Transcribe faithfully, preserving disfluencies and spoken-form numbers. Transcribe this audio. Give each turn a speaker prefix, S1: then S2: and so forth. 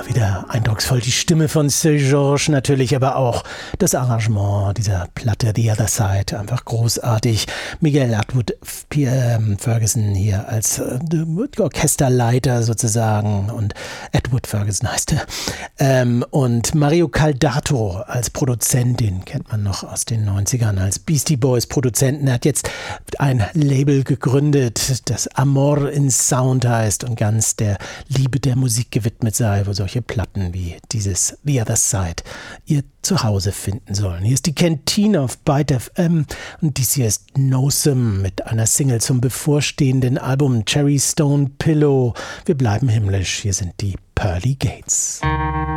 S1: wieder eindrucksvoll die Stimme von Seu Jorge natürlich, aber auch das Arrangement dieser Platte The Other Side, einfach großartig. Miguel Atwood Ferguson hier als äh, Orchesterleiter sozusagen und Atwood Ferguson heißt er. Ähm, und Mario Caldato als Produzent, den kennt man noch aus den neunzigern als Beastie Boys Produzenten. Er hat jetzt ein Label gegründet, das Amor in Sound heißt und ganz der Liebe der Musik gewidmet sei, wo solche Platten wie dieses The Other Side ihr Zuhause finden sollen. Hier ist die Canteen auf Byte F M und dies hier ist Nosum mit einer Single zum bevorstehenden Album Cherry Stone Pillow. Wir bleiben himmlisch, hier sind die Pearly Gates.